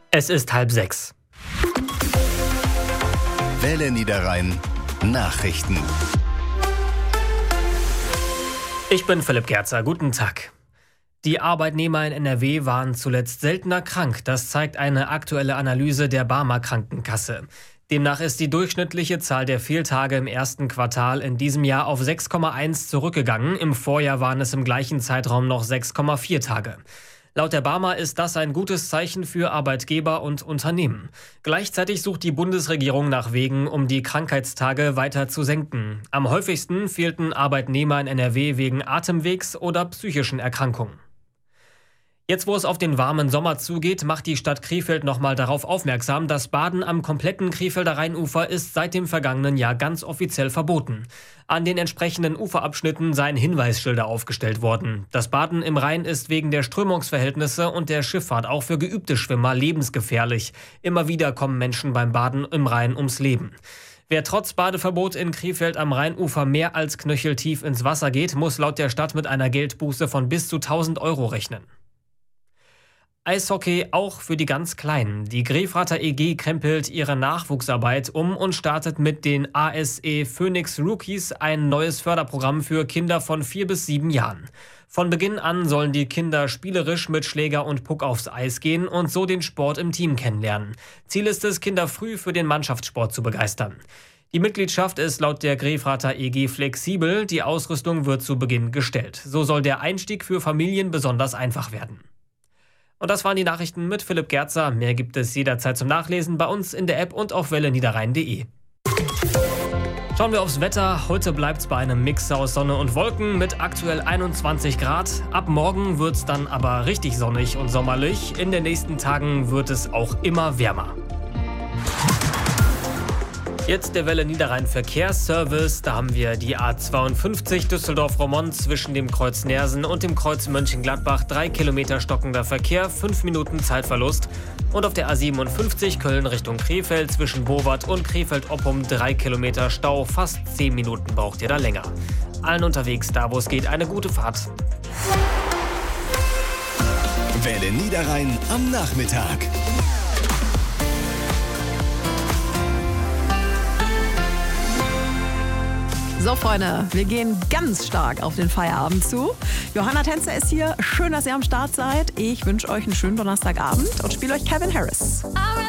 Es ist 5:30. Welle Niederrhein Nachrichten. Ich bin Philipp Gerzer. Guten Tag. Die Arbeitnehmer in NRW waren zuletzt seltener krank. Das zeigt eine aktuelle Analyse der Barmer Krankenkasse. Demnach ist die durchschnittliche Zahl der Fehltage im ersten Quartal in diesem Jahr auf 6,1 zurückgegangen. Im Vorjahr waren es im gleichen Zeitraum noch 6,4 Tage. Laut der Barmer ist das ein gutes Zeichen für Arbeitgeber und Unternehmen. Gleichzeitig sucht die Bundesregierung nach Wegen, um die Krankheitstage weiter zu senken. Am häufigsten fehlten Arbeitnehmer in NRW wegen Atemwegs- oder psychischen Erkrankungen. Jetzt, wo es auf den warmen Sommer zugeht, macht die Stadt Krefeld nochmal darauf aufmerksam, das Baden am kompletten Krefelder Rheinufer ist seit dem vergangenen Jahr ganz offiziell verboten. An den entsprechenden Uferabschnitten seien Hinweisschilder aufgestellt worden. Das Baden im Rhein ist wegen der Strömungsverhältnisse und der Schifffahrt auch für geübte Schwimmer lebensgefährlich. Immer wieder kommen Menschen beim Baden im Rhein ums Leben. Wer trotz Badeverbot in Krefeld am Rheinufer mehr als knöcheltief ins Wasser geht, muss laut der Stadt mit einer Geldbuße von bis zu 1.000 Euro rechnen. Eishockey auch für die ganz Kleinen. Die Grefrather EG krempelt ihre Nachwuchsarbeit um und startet mit den ASE Phoenix Rookies ein neues Förderprogramm für Kinder von 4 bis 7 Jahren. Von Beginn an sollen die Kinder spielerisch mit Schläger und Puck aufs Eis gehen und so den Sport im Team kennenlernen. Ziel ist es, Kinder früh für den Mannschaftssport zu begeistern. Die Mitgliedschaft ist laut der Grefrather EG flexibel. Die Ausrüstung wird zu Beginn gestellt. So soll der Einstieg für Familien besonders einfach werden. Und das waren die Nachrichten mit Philipp Gerzer. Mehr gibt es jederzeit zum Nachlesen bei uns in der App und auf welleniederrhein.de. Schauen wir aufs Wetter. Heute bleibt es bei einem Mix aus Sonne und Wolken mit aktuell 21 Grad. Ab morgen wird es dann aber richtig sonnig und sommerlich. In den nächsten Tagen wird es auch immer wärmer. Jetzt der Welle Niederrhein Verkehrsservice. Da haben wir die A52 Düsseldorf-Roermond zwischen dem Kreuz Neersen und dem Kreuz Mönchengladbach. 3 Kilometer stockender Verkehr, 5 Minuten Zeitverlust. Und auf der A57 Köln Richtung Krefeld zwischen Bowart und Krefeld-Oppum 3 Kilometer Stau. Fast 10 Minuten braucht ihr da länger. Allen unterwegs, da wo es geht, eine gute Fahrt. Welle Niederrhein am Nachmittag. So, Freunde, wir gehen ganz stark auf den Feierabend zu. Johanna Tänzer ist hier. Schön, dass ihr am Start seid. Ich wünsche euch einen schönen Donnerstagabend und spiele euch Calvin Harris.